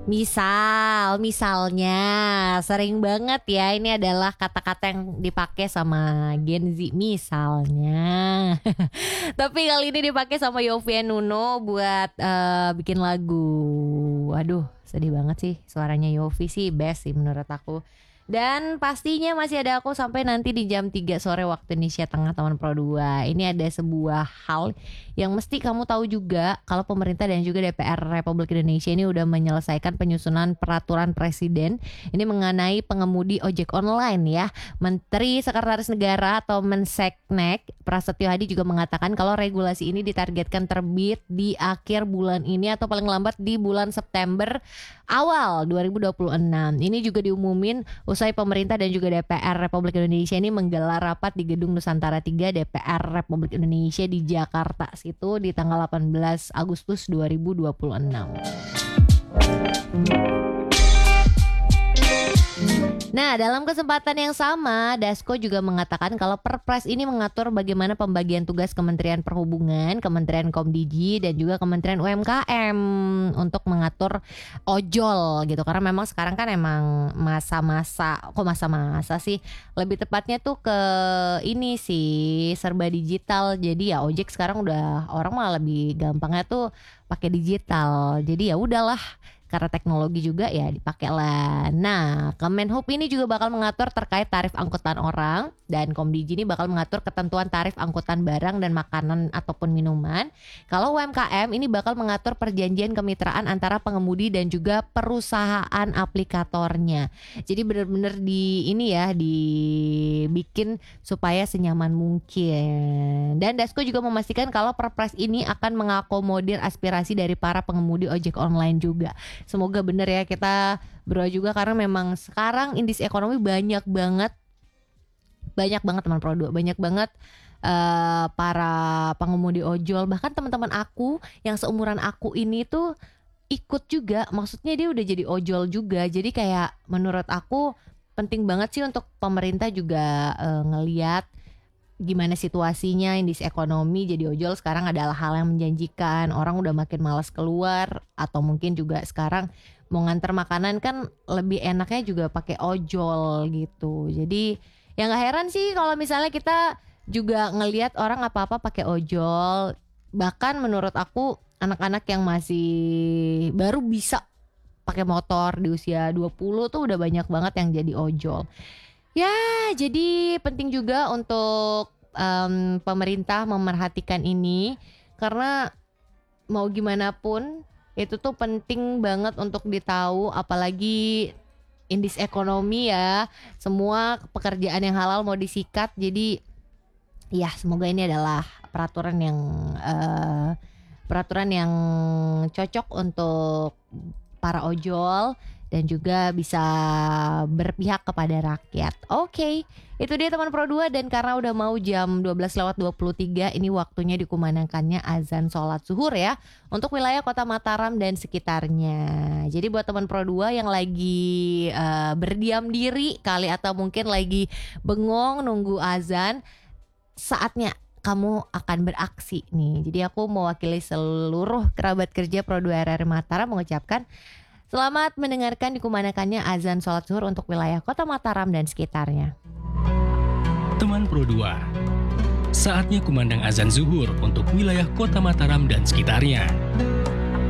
Misalnya sering banget ya, ini adalah kata-kata yang dipakai sama Gen Z misalnya. Tapi kali ini dipakai sama Yovie Nuno buat bikin lagu. Waduh, sedih banget sih, suaranya Yovie sih best sih menurut aku. Dan pastinya masih ada aku sampai nanti di jam 3 sore waktu Indonesia Tengah teman Pro 2. Ini ada sebuah hal yang mesti kamu tahu juga, kalau pemerintah dan juga DPR Republik Indonesia ini udah menyelesaikan penyusunan peraturan presiden ini mengenai pengemudi ojek online ya. Menteri Sekretaris Negara atau Menseknek Prasetyo Hadi juga mengatakan kalau regulasi ini ditargetkan terbit di akhir bulan ini atau paling lambat di bulan September awal 2026. Ini juga diumumin usai pemerintah dan juga DPR Republik Indonesia ini menggelar rapat di Gedung Nusantara 3 DPR Republik Indonesia di Jakarta situ di tanggal 18 Agustus 2026. Nah, dalam kesempatan yang sama, Dasko juga mengatakan kalau Perpres ini mengatur bagaimana pembagian tugas Kementerian Perhubungan, Kementerian Komdigi, dan juga Kementerian UMKM untuk mengatur ojol gitu. Karena memang sekarang kan emang masa-masa sih, lebih tepatnya tuh ke ini sih serba digital. Jadi ya ojek sekarang udah orang malah lebih gampangnya tuh pakai digital. Jadi ya udahlah, karena teknologi juga ya dipakai lah. Nah, Kemenhub ini juga bakal mengatur terkait tarif angkutan orang, dan Komdigi ini bakal mengatur ketentuan tarif angkutan barang dan makanan ataupun minuman. Kalau UMKM ini bakal mengatur perjanjian kemitraan antara pengemudi dan juga perusahaan aplikatornya. Jadi benar-benar dibikin supaya senyaman mungkin. Dan Dasko juga memastikan kalau Perpres ini akan mengakomodir aspirasi dari para pengemudi ojek online juga. Semoga bener ya, kita berdoa juga karena memang sekarang indeks ekonomi banyak banget teman Pro 2, banyak banget para pengemudi ojol, bahkan teman-teman aku yang seumuran aku ini tuh ikut juga, maksudnya dia udah jadi ojol juga. Jadi kayak menurut aku penting banget sih untuk pemerintah juga ngeliat gimana situasinya indeks ekonomi. Jadi ojol sekarang adalah hal yang menjanjikan. Orang udah makin malas keluar, atau mungkin juga sekarang mau nganter makanan kan lebih enaknya juga pakai ojol gitu. Jadi ya nggak heran sih kalau misalnya kita juga ngelihat orang apa-apa pakai ojol. Bahkan menurut aku anak-anak yang masih baru bisa pakai motor di usia 20 tuh udah banyak banget yang jadi ojol. Ya, jadi penting juga untuk pemerintah memerhatikan ini, karena mau gimana pun itu tuh penting banget untuk ditahu, apalagi indeks ekonomi ya, semua pekerjaan yang halal mau disikat. Jadi ya semoga ini adalah peraturan yang cocok untuk para ojol dan juga bisa berpihak kepada rakyat. Oke, itu dia teman Pro 2, dan karena udah mau jam 12:23, ini waktunya dikumandangkannya azan sholat zuhur ya untuk wilayah Kota Mataram dan sekitarnya. Jadi buat teman Pro 2 yang lagi berdiam diri kali, atau mungkin lagi bengong nunggu azan, saatnya kamu akan beraksi nih. Jadi aku mewakili seluruh kerabat kerja Pro 2 RRI Mataram mengucapkan selamat mendengarkan dikumandangkannya azan sholat zuhur untuk wilayah Kota Mataram dan sekitarnya. Teman Pro 2, saatnya kumandang azan zuhur untuk wilayah Kota Mataram dan sekitarnya.